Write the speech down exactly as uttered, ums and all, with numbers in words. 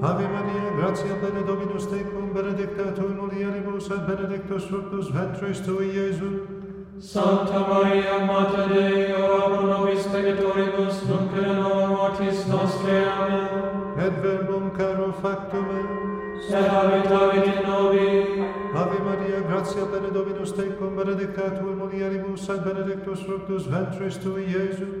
Ave Maria, gratia plena Dominus tecum, benedicta tu in mulieribus, et benedictus fructus ventris tui, Iesus. Sancta Maria, Mater Dei, ora pro nobis peccatoribus, nunc et in hora mortis nostre. Amen. Et verbum caro factum est, sed habitavit in nobi. Ave Maria, gratia plena Dominus tecum, benedicta tu in mulieribus, et benedictus fructus ventris tui, Iesus.